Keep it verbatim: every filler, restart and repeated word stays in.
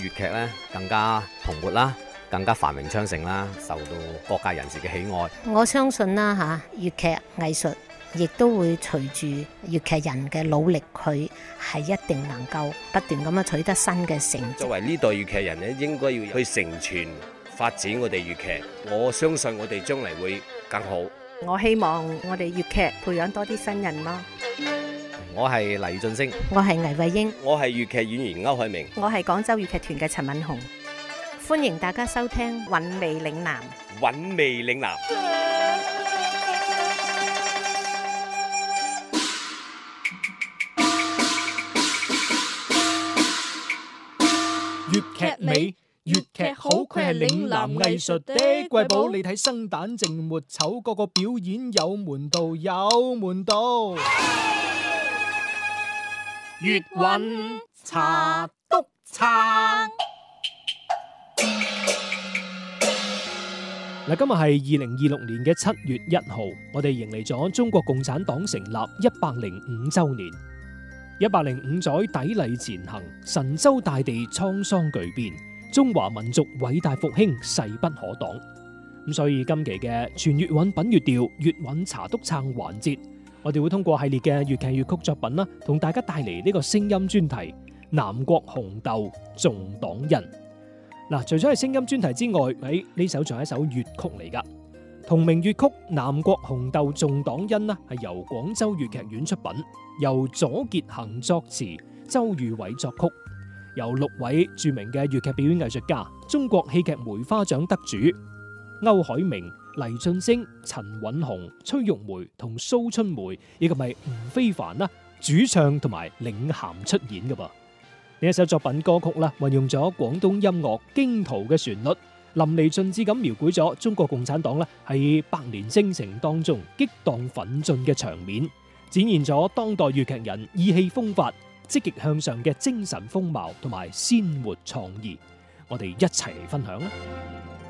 粵劇咧更加蓬勃啦，更加繁榮昌盛啦，受到各界人士嘅喜愛。 我相信啦嚇，粵劇藝術亦都會隨住粵劇人嘅努力，佢係一定能夠不斷咁樣取得新嘅成績。 作為呢代粵劇人咧，應該要去承傳發展我哋粵劇。我相信我哋將嚟會更好。 我希望我哋粵劇培養多啲新人咯。 我係黎俊升， 我係倪慧英， 我係粵劇演員歐海明， 我係廣州粵劇團嘅陳敏紅。 歡迎大家收聽 《韻味嶺南》。 韻味嶺南。 粵劇美，粵劇好，佢係嶺南藝術的瑰寶。你睇生旦淨末丑，個個表演有門道，有門道。粵韻茶督撐。嗱，今日係二零二六年嘅七月一號，我哋迎嚟咗中國共產黨成立一百零五周年。一百零五載砥礪前行，神州大地滄桑巨變，中華民族偉大復興勢不可擋。咁所以今期嘅全粵韻品粵調粵韻茶督撐環節，我哋會通過系列嘅粵劇粵曲作品啦，同大家帶嚟呢個聲音專題《南國紅豆頌黨恩》。嗱，除咗係聲音專題之外，喺呢首仲係一首粵曲嚟噶。同名粵曲《南國紅豆頌黨恩》呢，係由廣州粵劇院出品，由左傑恒作詞，周裕偉作曲，由六位著名嘅粵劇表演藝術家，中國戲劇梅花獎得主歐海明、黎俊升、陳允雄、崔玉梅同蘇春梅，以及係吳非凡啦，主唱同埋領銜出演噶噃。呢一首作品歌曲啦，運用咗廣東音樂驚濤嘅旋律，淋漓盡致咁描繪咗中國共產黨咧喺百年征程當中激盪奮進嘅場面，展現咗當代粵劇人意氣風發、積極向上嘅精神風貌同埋鮮活創意。我哋一齊嚟分享啦！